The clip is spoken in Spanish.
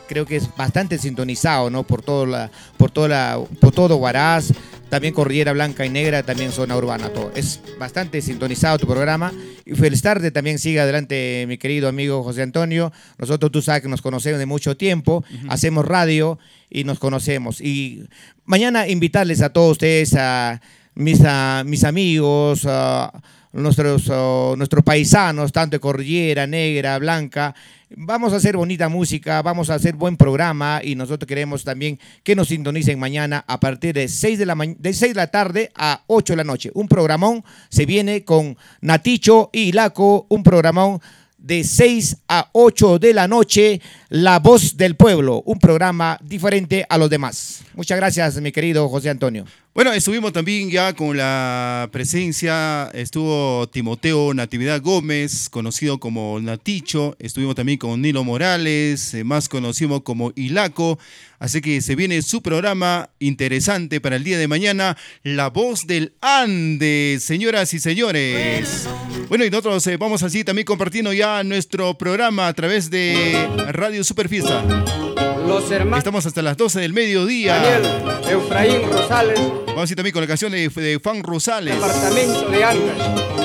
creo que es bastante sintonizado, ¿no? Por todo Huaraz, también Cordillera Blanca y Negra, también zona urbana, todo. Es bastante sintonizado tu programa. Y felicitarte, también sigue adelante mi querido amigo José Antonio. Nosotros, tú sabes que nos conocemos de mucho tiempo, hacemos radio y nos conocemos. Y mañana invitarles a todos ustedes, a mis amigos, nuestros paisanos, tanto de Cordillera, Negra, Blanca. Vamos a hacer bonita música, vamos a hacer buen programa y nosotros queremos también que nos sintonicen mañana a partir de 6 de la tarde a 8 de la noche. Un programón se viene con Naticho y Ilaco, un programón de 6 a 8 de la noche, La Voz del Pueblo, un programa diferente a los demás. Muchas gracias, mi querido José Antonio. Bueno, estuvimos también ya con la presencia, estuvo Timoteo Natividad Gómez, conocido como Naticho, estuvimos también con Nilo Morales, más conocido como Ilaco, así que se viene su programa interesante para el día de mañana, La Voz del Ande, señoras y señores. Bueno, y nosotros vamos así también compartiendo ya nuestro programa a través de Radio Superfiesta. Los hermanos. Estamos hasta las 12 del mediodía. Daniel Efraín Rosales. Vamos a ir también con la canción de Juan Rosales. Departamento de Ancash.